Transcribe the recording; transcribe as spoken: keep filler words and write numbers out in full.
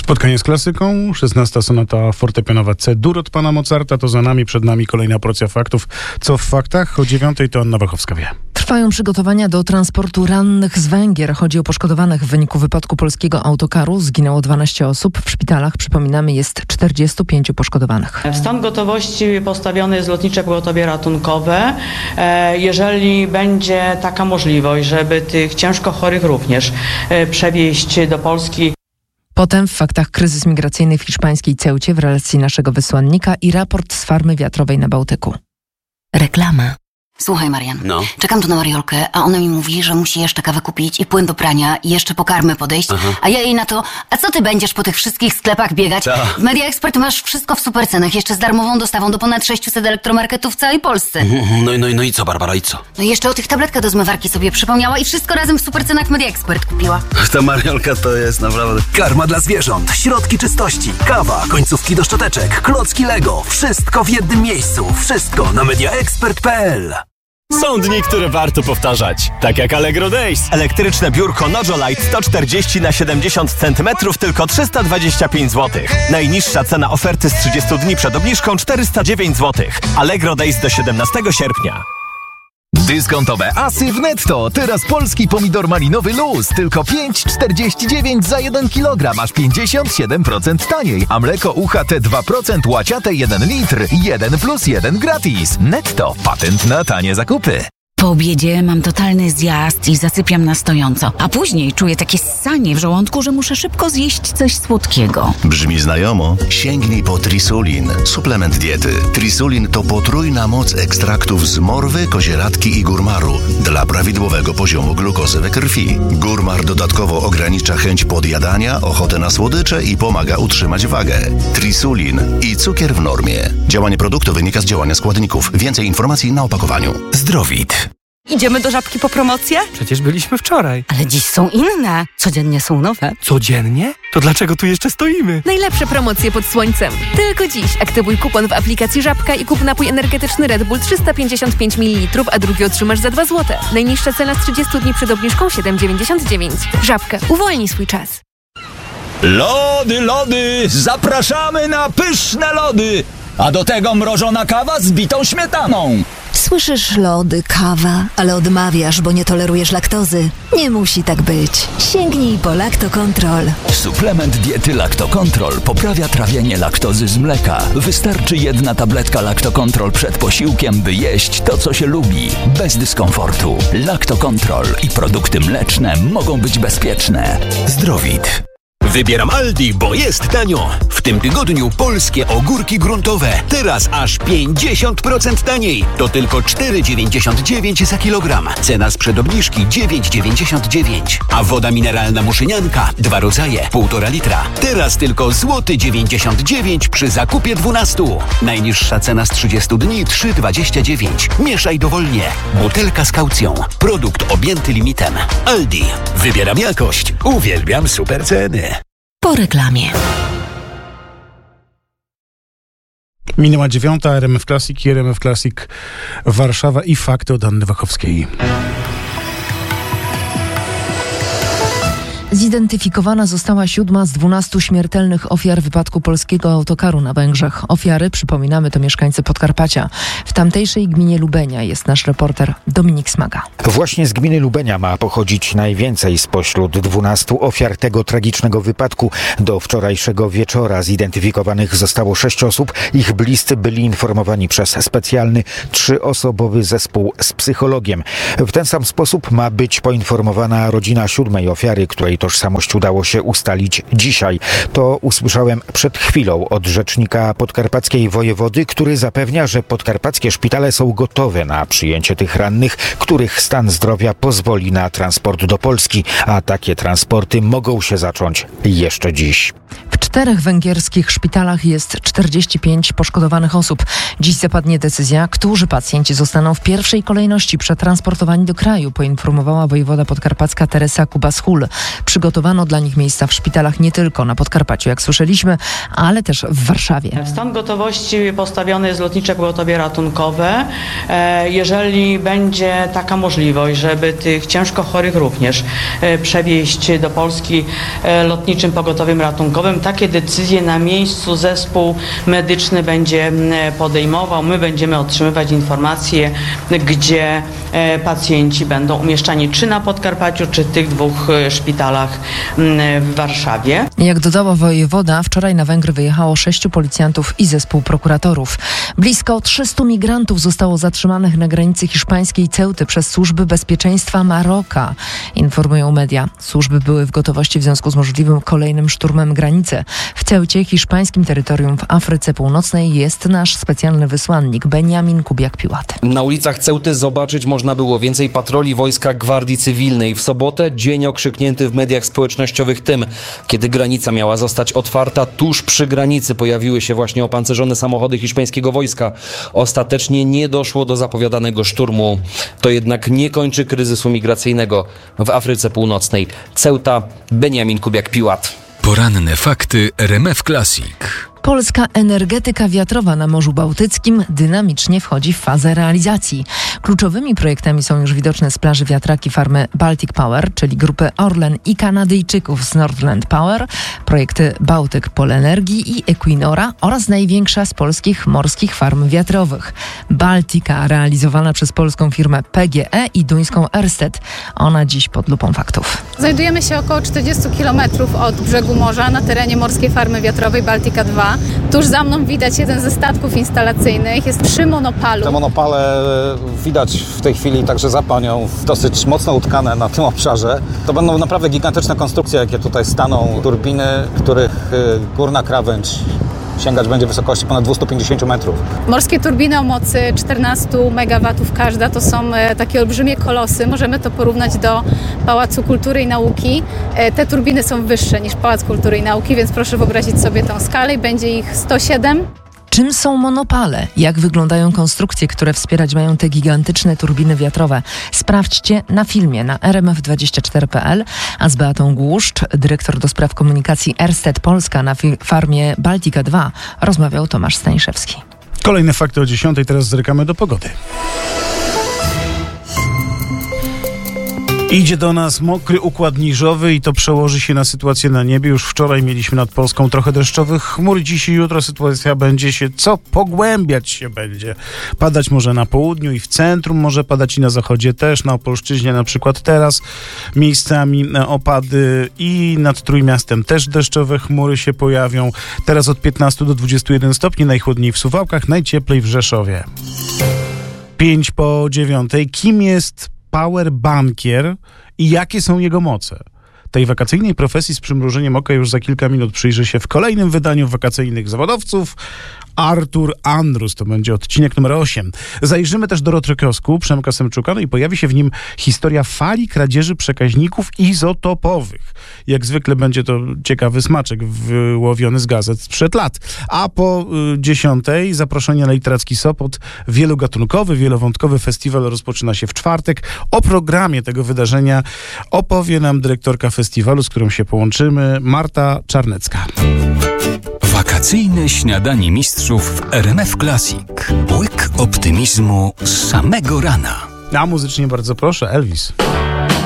Spotkanie z klasyką, szesnasta sonata fortepianowa C-dur od pana Mozarta, to za nami, przed nami kolejna porcja faktów. Co w faktach? O dziewiątej to Anna Wachowska wie. Trwają przygotowania do transportu rannych z Węgier. Chodzi o poszkodowanych w wyniku wypadku polskiego autokaru. Zginęło dwanaście osób. W szpitalach, przypominamy, jest czterdziestu pięciu poszkodowanych. W stan gotowości postawione jest lotnicze pogotowie ratunkowe. Jeżeli będzie taka możliwość, żeby tych ciężko chorych również przewieźć do Polski. Potem w faktach kryzys migracyjny w hiszpańskiej Ceucie w relacji naszego wysłannika i raport z farmy wiatrowej na Bałtyku. Reklama. Słuchaj, Marian, no. Czekam tu na Mariolkę, a ona mi mówi, że musi jeszcze kawę kupić i płyn do prania i jeszcze po karmę podejść, Aha. a ja jej na to, a co ty będziesz po tych wszystkich sklepach biegać? Co? W Media Expert masz wszystko w supercenach, jeszcze z darmową dostawą do ponad sześciuset elektromarketów w całej Polsce. No, no, no i co, Barbara, i co? No i jeszcze o tych tabletkach do zmywarki sobie przypomniała i wszystko razem w supercenach Media Expert kupiła. Ta Mariolka to jest naprawdę... Karma dla zwierząt, środki czystości, kawa, końcówki do szczoteczek, klocki Lego. Wszystko w jednym miejscu. Wszystko na mediaexpert kropka p l. Są dni, które warto powtarzać. Tak jak Allegro Days. Elektryczne biurko Nojolite sto czterdzieści na siedemdziesiąt centymetrów tylko trzysta dwadzieścia pięć złotych. Najniższa cena oferty z trzydziestu dni przed obniżką czterysta dziewięć złotych. Allegro Days do siedemnastego sierpnia. Dyskontowe asy w Netto. Teraz polski pomidor malinowy luz. Tylko pięć czterdzieści dziewięć za jeden kilogram, aż pięćdziesiąt siedem procent taniej. A mleko U H T dwa procent łaciate jeden litr. jeden plus jeden gratis. Netto. Patent na tanie zakupy. Po obiedzie mam totalny zjazd i zasypiam na stojąco. A później czuję takie ssanie w żołądku, że muszę szybko zjeść coś słodkiego. Brzmi znajomo? Sięgnij po Trisulin. Suplement diety. Trisulin to potrójna moc ekstraktów z morwy, kozieradki i górmaru dla prawidłowego poziomu glukozy we krwi. Górmar dodatkowo ogranicza chęć podjadania, ochotę na słodycze i pomaga utrzymać wagę. Trisulin i cukier w normie. Działanie produktu wynika z działania składników. Więcej informacji na opakowaniu. Zdrowit. Idziemy do Żabki po promocję? Przecież byliśmy wczoraj. Ale dziś są inne. Codziennie są nowe. Codziennie? To dlaczego tu jeszcze stoimy? Najlepsze promocje pod słońcem. Tylko dziś aktywuj kupon w aplikacji Żabka i kup napój energetyczny Red Bull trzysta pięćdziesiąt pięć mililitrów, a drugi otrzymasz za dwa złote. Najniższa cena z trzydziestu dni przed obniżką siedem dziewięćdziesiąt dziewięć. Żabka. Uwolnij swój czas. Lody, lody! Zapraszamy na pyszne lody! A do tego mrożona kawa z bitą śmietaną. Słyszysz lody, kawa, ale odmawiasz, bo nie tolerujesz laktozy. Nie musi tak być. Sięgnij po Lactocontrol. Suplement diety Lactocontrol poprawia trawienie laktozy z mleka. Wystarczy jedna tabletka Lactocontrol przed posiłkiem, by jeść to, co się lubi, bez dyskomfortu. Lactocontrol i produkty mleczne mogą być bezpieczne. Zdrowit. Wybieram Aldi, bo jest tanio. W tym tygodniu polskie ogórki gruntowe. Teraz aż pięćdziesiąt procent taniej. To tylko cztery dziewięćdziesiąt dziewięć za kilogram. Cena sprzed obniżki dziewięć dziewięćdziesiąt dziewięć. A woda mineralna Muszynianka, dwa rodzaje, półtora litra. Teraz tylko złoty dziewięćdziesiąt dziewięć przy zakupie dwunastu. Najniższa cena z trzydziestu dni trzy dwadzieścia dziewięć. Mieszaj dowolnie. Butelka z kaucją. Produkt objęty limitem. Aldi. Wybieram jakość. Uwielbiam super ceny. Po reklamie. Minęła dziewiąta, R M F Classic i R M F Classic Warszawa i fakty od Anny Wachowskiej. Zidentyfikowana została siódma z dwunastu śmiertelnych ofiar wypadku polskiego autokaru na Węgrzech. Ofiary, przypominamy, to mieszkańcy Podkarpacia. W tamtejszej gminie Lubenia jest nasz reporter Dominik Smaga. Właśnie z gminy Lubenia ma pochodzić najwięcej spośród dwunastu ofiar tego tragicznego wypadku. Do wczorajszego wieczora zidentyfikowanych zostało sześć osób. Ich bliscy byli informowani przez specjalny trzyosobowy zespół z psychologiem. W ten sam sposób ma być poinformowana rodzina siódmej ofiary, której tożsamość udało się ustalić dzisiaj. To usłyszałem przed chwilą od rzecznika podkarpackiej wojewody, który zapewnia, że podkarpackie szpitale są gotowe na przyjęcie tych rannych, których stan zdrowia pozwoli na transport do Polski, a takie transporty mogą się zacząć jeszcze dziś. czterech węgierskich szpitalach jest czterdzieści pięć poszkodowanych osób. Dziś zapadnie decyzja, którzy pacjenci zostaną w pierwszej kolejności przetransportowani do kraju, poinformowała wojewoda podkarpacka Teresa Kubas-Hul. Przygotowano dla nich miejsca w szpitalach nie tylko na Podkarpaciu, jak słyszeliśmy, ale też w Warszawie. W stan gotowości postawione jest lotnicze pogotowie ratunkowe. Jeżeli będzie taka możliwość, żeby tych ciężko chorych również przewieźć do Polski lotniczym pogotowiem ratunkowym, takie decyzje na miejscu zespół medyczny będzie podejmował. My będziemy otrzymywać informacje, gdzie pacjenci będą umieszczani, czy na Podkarpaciu, czy w tych dwóch szpitalach w Warszawie. Jak dodała wojewoda, wczoraj na Węgry wyjechało sześciu policjantów i zespół prokuratorów. Blisko trzystu migrantów zostało zatrzymanych na granicy hiszpańskiej Ceuty przez służby bezpieczeństwa Maroka, informują media. Służby były w gotowości w związku z możliwym kolejnym szturmem granicy. W Ceucie, hiszpańskim terytorium w Afryce Północnej, jest nasz specjalny wysłannik Benjamin Kubiak-Piłat. Na ulicach Ceuty zobaczyć można było więcej patroli wojska Gwardii Cywilnej. W sobotę dzień okrzyknięty w mediach społecznościowych tym, kiedy granica miała zostać otwarta. Tuż przy granicy pojawiły się właśnie opancerzone samochody hiszpańskiego wojska. Ostatecznie nie doszło do zapowiadanego szturmu. To jednak nie kończy kryzysu migracyjnego w Afryce Północnej. Ceuta, Benjamin Kubiak-Piłat. Poranne fakty R M F Classic. Polska energetyka wiatrowa na Morzu Bałtyckim dynamicznie wchodzi w fazę realizacji. Kluczowymi projektami są już widoczne z plaży wiatraki farmy Baltic Power, czyli grupy Orlen i Kanadyjczyków z Nordland Power, projekty Bałtyk Polenergii i Equinora oraz największa z polskich morskich farm wiatrowych. Baltica, realizowana przez polską firmę P G E i duńską Ørsted. Ona dziś pod lupą faktów. Znajdujemy się około czterdzieści kilometrów od brzegu morza na terenie morskiej farmy wiatrowej Baltica dwa. Tuż za mną widać jeden ze statków instalacyjnych, jest przy monopalu. Te monopale widać w tej chwili także za panią dosyć mocno utkane na tym obszarze. To będą naprawdę gigantyczne konstrukcje, jakie tutaj staną. Turbiny, których górna krawędź sięgać będzie wysokości ponad dwieście pięćdziesiąt metrów. Morskie turbiny o mocy czternaście megawatów każda to są takie olbrzymie kolosy. Możemy to porównać do Pałacu Kultury i Nauki. Te turbiny są wyższe niż Pałac Kultury i Nauki, więc proszę wyobrazić sobie tą skalę. Będzie ich sto siedem. Czym są monopale? Jak wyglądają konstrukcje, które wspierać mają te gigantyczne turbiny wiatrowe? Sprawdźcie na filmie na r m f dwadzieścia cztery kropka p l, a z Beatą Głuszcz, dyrektor do spraw komunikacji Ørsted Polska na fi- farmie Baltica dwa, rozmawiał Tomasz Staniszewski. Kolejne fakty o dziesiątej, teraz zerkamy do pogody. Idzie do nas mokry układ niżowy i to przełoży się na sytuację na niebie. Już wczoraj mieliśmy nad Polską trochę deszczowych chmur. Dziś i jutro sytuacja będzie się co? Pogłębiać się będzie. Padać może na południu i w centrum, może padać i na zachodzie też. Na Opolszczyźnie na przykład teraz miejscami opady i nad Trójmiastem też deszczowe chmury się pojawią. Teraz od piętnastu do dwudziestu jeden stopni, najchłodniej w Suwałkach, najcieplej w Rzeszowie. Pięć po dziewiątej. Kim jest powerbankier i jakie są jego moce? Tej wakacyjnej profesji z przymrużeniem oka już za kilka minut przyjrzy się w kolejnym wydaniu Wakacyjnych Zawodowców Artur Andrus. To będzie odcinek numer osiem. Zajrzymy też do Rotrokiosku Przemka Semczuka, no i pojawi się w nim historia fali kradzieży przekaźników izotopowych. Jak zwykle będzie to ciekawy smaczek wyłowiony z gazet sprzed lat. A po y, dziesiątej zaproszenie na Literacki Sopot. Wielogatunkowy, wielowątkowy festiwal rozpoczyna się w czwartek. O programie tego wydarzenia opowie nam dyrektorka festiwalu, z którą się połączymy, Marta Czarnecka. Wakacyjne śniadanie mistrzów w R M F Classic. Łyk optymizmu z samego rana. A muzycznie bardzo proszę, Elvis.